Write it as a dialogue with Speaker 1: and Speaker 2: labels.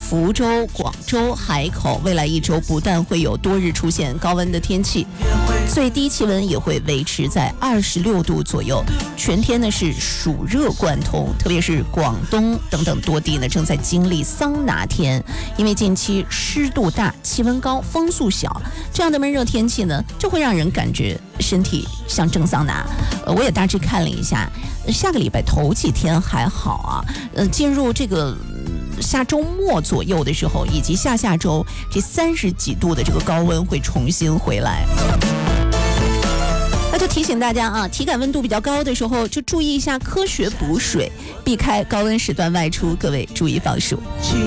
Speaker 1: 福州、广州、海口未来一周不但会有多日出现高温的天气，最低气温也会维持在26度左右，全天呢是暑热贯通，特别是广东等等多地呢正在经历桑拿天，因为近期湿度大、气温高、风速小，这样的闷热天气呢就会让人感觉身体像蒸桑拿。我也大致看了一下，下个礼拜头几天还好啊，进入这个下周末左右的时候，以及下周这30几度的这个高温会重新回来。那就提醒大家啊，体感温度比较高的时候，就注意一下科学补水，避开高温时段外出，各位注意防暑。